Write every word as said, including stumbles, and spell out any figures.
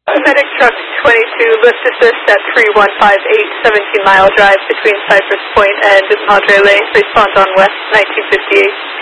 Medic Truck twenty-two, lift assist at three one five eight, seventeen mile drive between Cypress Point and Madre Lane. Respond on West nineteen fifty-eight.